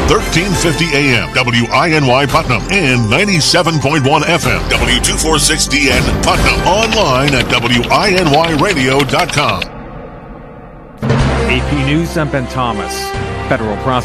1350 AM, WINY Putnam, and 97.1 FM, W246DN Putnam. Online at WINYradio.com. AP News, I'm Ben Thomas. Federal prosecutors